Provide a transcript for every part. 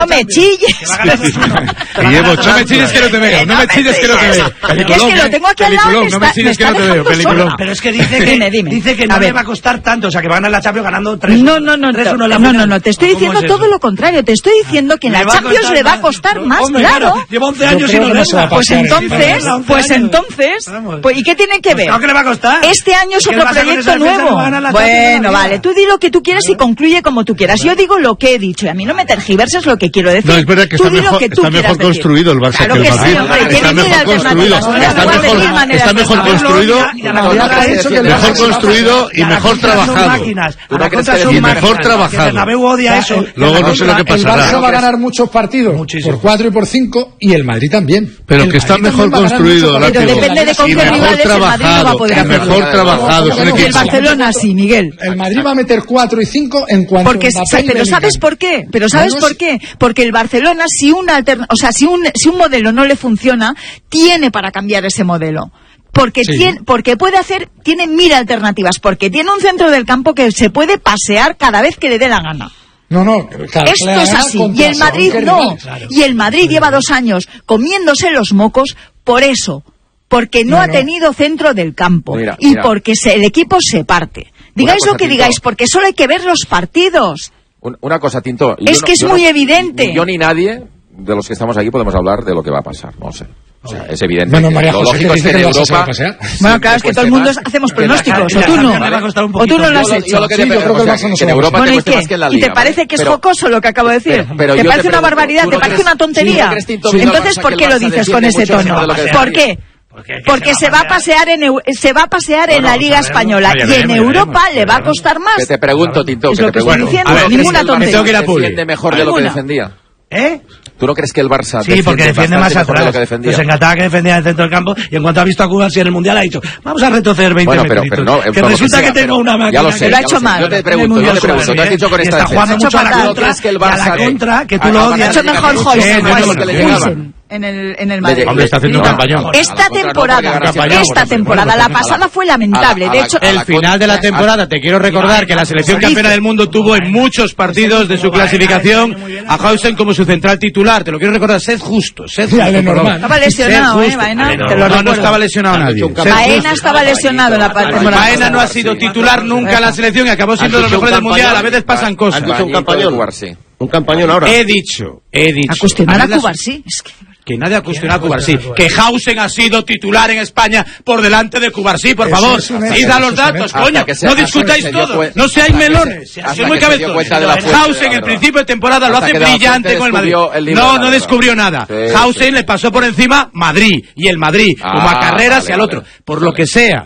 No me chilles. Guillermo, no me chilles que no te veo. No me chilles que no te veo. Es que lo tengo aquí al lado. No me chilles que no te veo. Peliculón. Pero es que dice que no le va a costar tanto. O sea, que va a ganar la Champions ganando 3-1. No. Te estoy diciendo todo lo contrario. Te estoy diciendo que en la Champions le va a costar más, claro. Lleva 11 años y no le va. Pues entonces. ¿Y qué tiene que ver? Claro que le va a costar. Este año es otro proyecto nuevo. Bueno, vale. Tú di lo que tú quieras y concluye como tú quieras. Yo digo lo que he dicho y a mí no me tergiverses lo que quiero decir. No, es verdad que está mejor construido el Barça que el Madrid. Claro que sí, hombre. Está mejor construido. Está mejor construido. Mejor construido y mejor trabajado. Y mejor trabajado. Luego no sé lo que pasará. El Barça va a ganar muchos partidos por 4 y por 5 y el Madrid también. Pero que está mejor construido, pero depende de con qué rivales el Madrid no va a poder hacerlo. Mejor trabajado. Y el Barcelona sí, Miguel. El Madrid va a meter 4 y 5 en cuanto pero ¿sabes por qué? Porque el Barcelona, si un modelo no le funciona, tiene para cambiar ese modelo. Porque tiene 1000 alternativas, porque tiene un centro del campo que se puede pasear cada vez que le dé la gana. Esto es así. Y el Madrid no. Y el Madrid lleva 2 años comiéndose los mocos por eso. Porque no ha tenido centro del campo. Y porque el equipo se parte. Digáis lo que digáis, porque solo hay que ver los partidos. Una cosa, Tinto. Es muy evidente. Ni yo ni nadie de los que estamos aquí podemos hablar de lo que va a pasar. No sé. O sea, es evidente. Bueno, María José, lo lógico es que en Europa... Bueno, claro, es que todo el mundo hacemos pronósticos, o tú no. O tú no lo has hecho. Yo creo que el Barça no se va a Europa te cueste más que en la Liga. ¿Y te parece que es jocoso lo que acabo de decir? ¿Te parece una barbaridad? ¿Te parece una tontería? Entonces, ¿por qué lo dices con ese tono? ¿Por qué? Porque se va a pasear en la Liga Española y en Europa le va a costar más. Que te pregunto, Tinto, es lo que estoy diciendo, ninguna tontería. ¿Se defiende mejor de lo que defendía? ¿Tú no crees que el Barça sí, porque defiende más atrás? Pues encantaba que defendía en el centro del campo y en cuanto ha visto a Cuba en el Mundial ha dicho vamos a retroceder 20 minutos. Que resulta que tengo una máquina. Ya lo sé. Lo ha hecho mal. Yo te pregunto, tú has dicho con esta defensa. Está jugando mucho a la contra y a la contra, que tú lo odias. Ha hecho mejor Huysen en el Madrid. Hombre, está haciendo un campañón. Esta temporada, la pasada fue lamentable. De hecho, el final de la temporada, te quiero recordar que la selección campeona del mundo tuvo en muchos partidos de su clasificación a Huysen como su central titular. Te lo quiero recordar, sed justo. Estaba lesionado, Baena. No estaba lesionado nadie. Baena estaba lesionado en la temporada. Baena no ha sido titular nunca en la selección y acabó siendo de los mejores del mundial. A veces pasan cosas. Un campañón ahora. He dicho. A cuestionar a Cubarsí. Que nadie ha cuestionado a Cubarsí. Que Hausen ha sido titular en España por delante de Cubarsí, por favor. Id a los datos, coño. No discutáis todo. No seáis melones. Sois muy cabezones. Hausen en principio de temporada lo hace brillante con el Madrid. No descubrió nada. Hausen le pasó por encima Madrid. Y el Madrid, como a Carreras y al otro. Por lo que sea.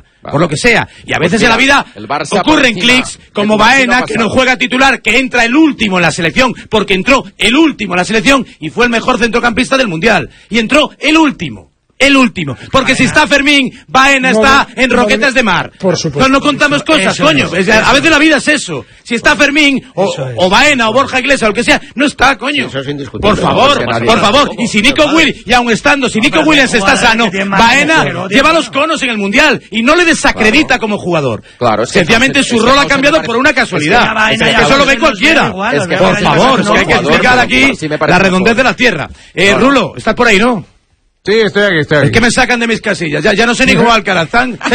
Y a veces en la vida ocurren clics como Baena, que no juega titular, que entra el último en la selección, porque entró el último en la selección y fue el mejor centrocampista del mundial. Y entró el último. Porque si está Fermín, Baena está en Roquetas de Mar. Por supuesto. No contamos cosas, coño. A veces la vida es eso. Si está Fermín, o Baena, o Borja Iglesias, o lo que sea, no está, coño. Por favor. Y si Nico Williams, y aun estando, si Nico Williams está sano, Baena lleva los conos en el mundial y no le desacredita como jugador. Sencillamente su rol ha cambiado por una casualidad. Eso lo ve cualquiera. Por favor, es que hay que explicar aquí la redondez de la tierra. Rulo, estás por ahí, ¿no? Sí, estoy aquí. Es que me sacan de mis casillas. Ya no sé ni cómo va Alcaraz.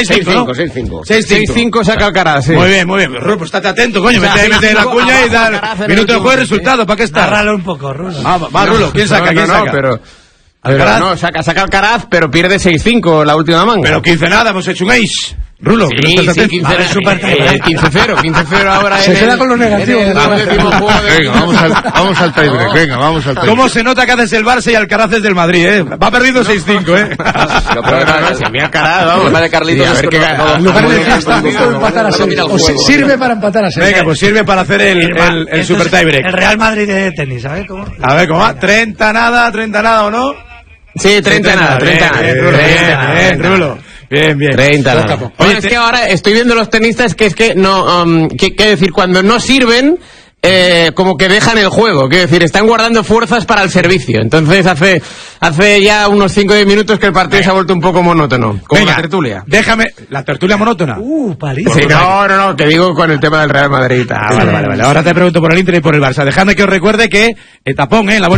6-5, 6-5 saca Alcaraz, sí. Muy bien. Rulo, pues estate atento, coño. Mete la cuña y da minuto de juego y resultado. ¿Para qué está? Agárralo un poco, Rulo. Va, Rulo. ¿Quién saca? Alcaraz. Saca Alcaraz, pero pierde 6-5 la última manga. Pero 15 nada, hemos hecho un ace. Rulo, sí, 15-0 ahora. Se queda con lo negativo. Venga, vamos al tiebreak. ¿Cómo se nota que haces el Barça y Alcaraz es del Madrid, Va perdiendo 6-5, El problema de Carlitos es que en lugar de empatar a 6. Sirve para empatar a 6. Venga, pues sirve para hacer el super tiebreak. El Real Madrid de tenis, ¿sabes cómo? A ver, ¿cómo va? 30 nada, ¿o no? Sí, 30 nada. Bien, Rulo. Bien. 30 nada. Oye, es que ahora estoy viendo los tenistas que es que no... ¿Qué decir? Cuando no sirven... como que dejan el juego, quiero decir, están guardando fuerzas para el servicio. Entonces hace ya unos 5 o 10 minutos que el partido se ha vuelto un poco monótono. Como la tertulia. Déjame, ¿la tertulia monótona? Palito. Sí, no, te digo con el tema del Real Madrid. Vale. Ahora te pregunto por el Inter y por el Barça. Dejadme que os recuerde que tapón, la